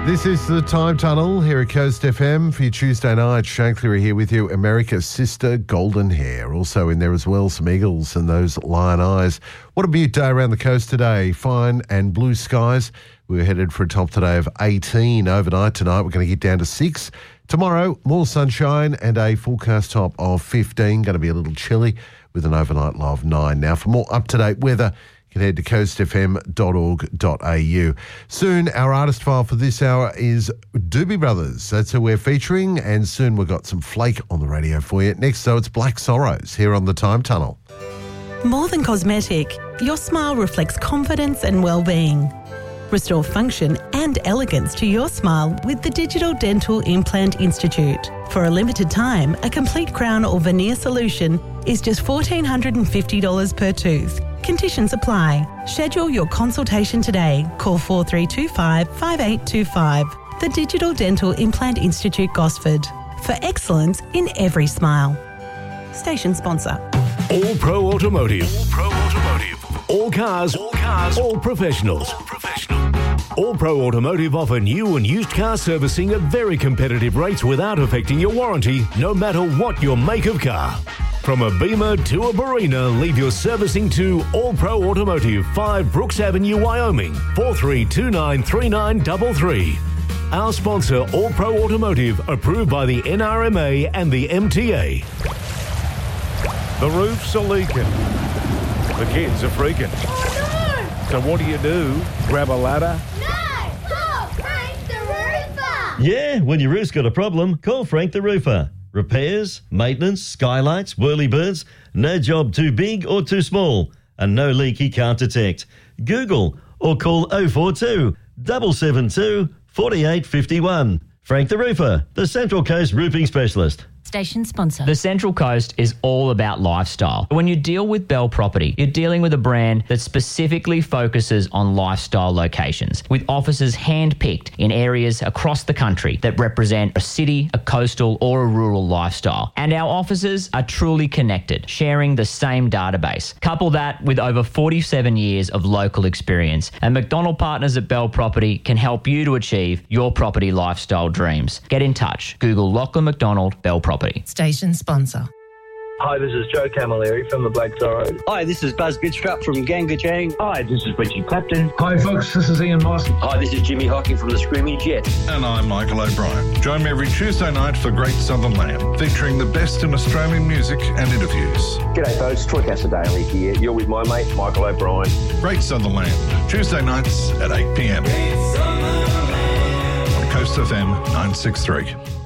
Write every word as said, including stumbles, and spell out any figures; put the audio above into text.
This is the Time Tunnel here at Coast F M for your Tuesday night. Shane Cleary here with you. America's Sister, Golden Hair. Also in there as well, some eagles and those lion eyes. What a beautiful day around the coast today. Fine and blue skies. We're headed for a top today of eighteen. Overnight tonight, we're going to get down to six. Tomorrow, more sunshine and a forecast top of fifteen. Going to be a little chilly with an overnight low of nine. Now, for more up-to-date weather, you can head to coast f m dot org dot a u. Soon, our artist file for this hour is Doobie Brothers. That's who we're featuring, and soon we've got some Flake on the radio for you. Next, though, it's Black Sorrows here on the Time Tunnel. More than cosmetic, your smile reflects confidence and well-being. Restore function and elegance to your smile with the Digital Dental Implant Institute. For a limited time, a complete crown or veneer solution is just one thousand four hundred fifty dollars per tooth. Conditions apply. Schedule your consultation today. Call four three two five, five eight two five. The Digital Dental Implant Institute, Gosford. For excellence in every smile. Station sponsor. All Pro Automotive. All Pro Automotive. All cars. All cars. All professionals. All professional. All Pro Automotive offer new and used car servicing at very competitive rates without affecting your warranty, no matter what your make of car. From a Beamer to a Barina, leave your servicing to All Pro Automotive, five Brooks Avenue, Wyoming, four three two nine, three nine three three. Our sponsor, All Pro Automotive, approved by the N R M A and the M T A. The roofs are leaking. The kids are freaking. Oh, no! So what do you do? Grab a ladder? No! Call Frank the Roofer! Yeah, when your roof's got a problem, call Frank the Roofer. Repairs, maintenance, skylights, whirlybirds, no job too big or too small, and no leak he can't detect. Google or call oh four two, seven seven two, four eight five one. Frank the Roofer, the Central Coast roofing specialist. Station sponsor. The Central Coast is all about lifestyle. When you deal with Bell Property, you're dealing with a brand that specifically focuses on lifestyle locations, with offices hand-picked in areas across the country that represent a city, a coastal, or a rural lifestyle. And our offices are truly connected, sharing the same database. Couple that with over forty-seven years of local experience, and McDonald Partners at Bell Property can help you to achieve your property lifestyle dreams. Get in touch. Google Lachlan McDonald Bell Property. Station sponsor. Hi, this is Joe Camilleri from the Black Sorrows. Hi, this is Buzz Bidstrup from Gangajang. Hi, this is Richie Clapton. Hi, folks, this is Ian Moss. Hi, this is Jimmy Hocking from the Screaming Jets. And I'm Michael O'Brien. Join me every Tuesday night for Great Southern Land, featuring the best in Australian music and interviews. G'day, folks. Troy Casadale here. You're with my mate, Michael O'Brien. Great Southern Land, Tuesday nights at eight p m. On Coast F M nine six three.